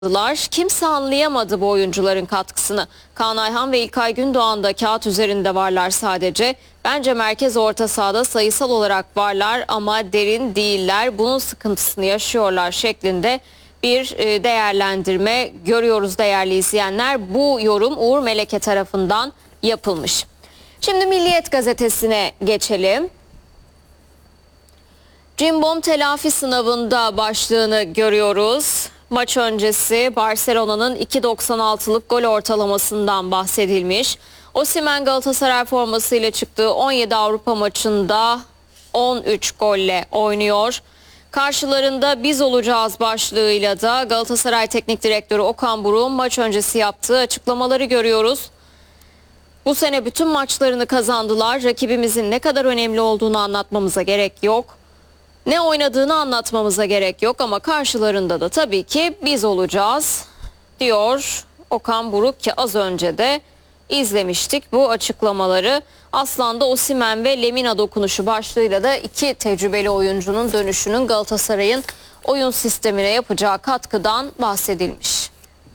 Kimse anlayamadı bu oyuncuların katkısını. Kaan Ayhan ve İlkay Gündoğan da kağıt üzerinde varlar sadece. Bence merkez orta sahada sayısal olarak varlar ama derin değiller. Bunun sıkıntısını yaşıyorlar şeklinde bir değerlendirme görüyoruz değerli izleyenler. Bu yorum Uğur Meleke tarafından yapılmış. Şimdi Milliyet gazetesine geçelim. Cimbom telafi sınavında başlığını görüyoruz. Maç öncesi Barcelona'nın 2.96'lık gol ortalamasından bahsedilmiş. Osimhen Galatasaray formasıyla çıktığı 17 Avrupa maçında 13 golle oynuyor. Karşılarında biz olacağız başlığıyla da Galatasaray Teknik Direktörü Okan Buruk'un maç öncesi yaptığı açıklamaları görüyoruz. Bu sene bütün maçlarını kazandılar. Rakibimizin ne kadar önemli olduğunu anlatmamıza gerek yok. Ne oynadığını anlatmamıza gerek yok ama karşılarında da tabii ki biz olacağız diyor Okan Buruk ki az önce de izlemiştik bu açıklamaları. Aslan'da Osimhen ve Lemina dokunuşu başlığıyla da iki tecrübeli oyuncunun dönüşünün Galatasaray'ın oyun sistemine yapacağı katkıdan bahsedilmiş.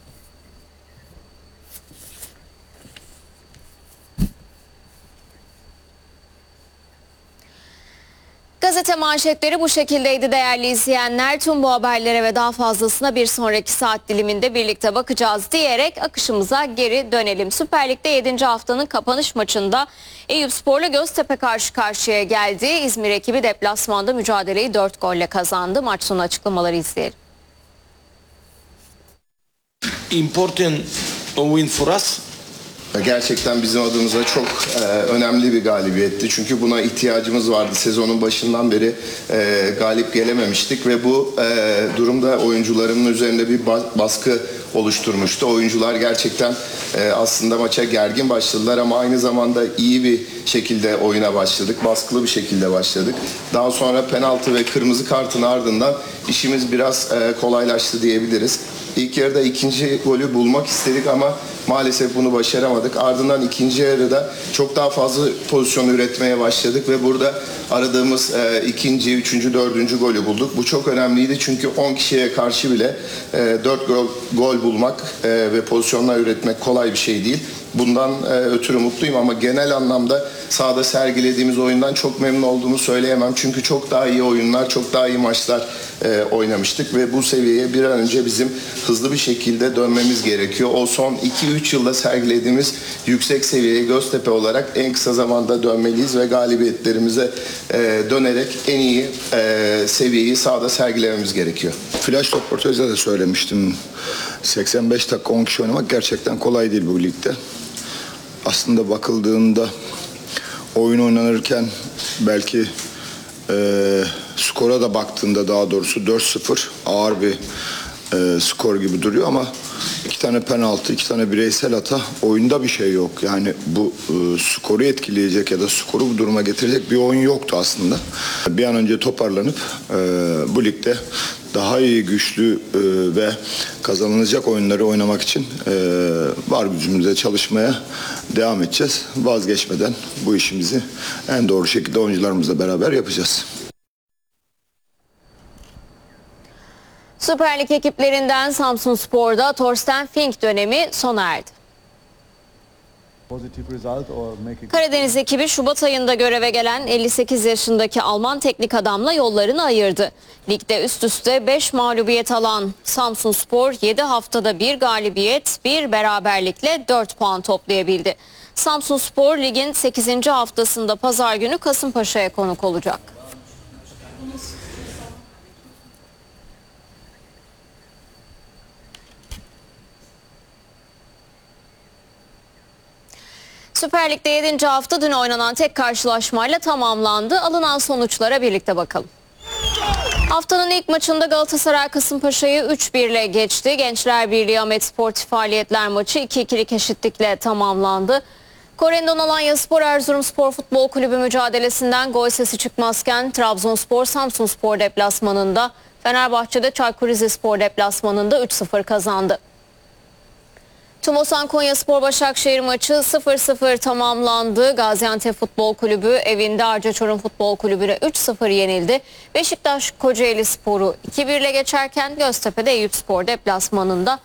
Gazete manşetleri bu şekildeydi değerli izleyenler. Tüm bu haberlere ve daha fazlasına bir sonraki saat diliminde birlikte bakacağız diyerek akışımıza geri dönelim. Süper Lig'de 7. haftanın kapanış maçında Eyüpspor'la Göztepe karşı karşıya geldi. İzmir ekibi deplasmanda mücadeleyi 4 golle kazandı. Maç sonu açıklamaları izleyelim. Important win for us. Gerçekten bizim adımıza çok önemli bir galibiyetti. Çünkü buna ihtiyacımız vardı. Sezonun başından beri galip gelememiştik ve bu durumda oyuncularımın üzerinde bir baskı oluşturmuştu. Oyuncular gerçekten aslında maça gergin başladılar ama aynı zamanda iyi bir şekilde oyuna başladık. Baskılı bir şekilde başladık. Daha sonra penaltı ve kırmızı kartın ardından işimiz biraz kolaylaştı diyebiliriz. İlk yarıda ikinci golü bulmak istedik ama maalesef bunu başaramadık. Ardından ikinci yarıda çok daha fazla pozisyon üretmeye başladık ve burada aradığımız ikinci, üçüncü, dördüncü golü bulduk. Bu çok önemliydi çünkü 10 kişiye karşı bile 4 gol bulmak ve pozisyonlar üretmek kolay bir şey değil. Bundan ötürü mutluyum ama genel anlamda sahada sergilediğimiz oyundan çok memnun olduğumu söyleyemem. Çünkü çok daha iyi oyunlar, çok daha iyi maçlar oynamıştık ve bu seviyeye bir an önce bizim hızlı bir şekilde dönmemiz gerekiyor. O son 2-3 yılda sergilediğimiz yüksek seviyeye Göztepe olarak en kısa zamanda dönmeliyiz ve galibiyetlerimize dönerek en iyi seviyeyi sahada sergilememiz gerekiyor. Flash röportajda da söylemiştim. 85 dakika 10 kişi oynamak gerçekten kolay değil bu ligde. Aslında bakıldığında oyun oynanırken belki skora da baktığında daha doğrusu 4-0 ağır bir skor gibi duruyor ama 2 tane penaltı, 2 tane bireysel hata, oyunda bir şey yok. Yani bu skoru etkileyecek ya da skoru bu duruma getirecek bir oyun yoktu aslında. Bir an önce toparlanıp bu ligde daha iyi, güçlü ve kazanılacak oyunları oynamak için var gücümüze çalışmaya devam edeceğiz. Vazgeçmeden bu işimizi en doğru şekilde oyuncularımızla beraber yapacağız. Süper Lig ekiplerinden Samsunspor'da Thorsten Fink dönemi sona erdi. Karadeniz ekibi Şubat ayında göreve gelen 58 yaşındaki Alman teknik adamla yollarını ayırdı. Ligde üst üste 5 mağlubiyet alan Samsunspor 7 haftada bir galibiyet, bir beraberlikle 4 puan toplayabildi. Samsunspor ligin 8. haftasında pazar günü Kasımpaşa'ya konuk olacak. Süper Lig'de 7. hafta dün oynanan tek karşılaşmayla tamamlandı. Alınan sonuçlara birlikte bakalım. Haftanın ilk maçında Galatasaray Kasımpaşa'yı 3-1 ile geçti. Gençler Birliği Ahmet Sportif Faaliyetler maçı 2-2'lik eşitlikle tamamlandı. Korendon Alanyaspor Erzurumspor Futbol Kulübü mücadelesinden gol sesi çıkmazken Trabzonspor Samsunspor deplasmanında, Fenerbahçe'de Çaykur Rizespor deplasmanında 3-0 kazandı. Tumosan Konyaspor Başakşehir maçı 0-0 tamamlandı. Gaziantep Futbol Kulübü evinde Arcaçorum Futbol Kulübü'ne 3-0 yenildi. Beşiktaş Kocaeli Spor'u 2-1 ile geçerken Göztepe'de Eyüpspor deplasmanında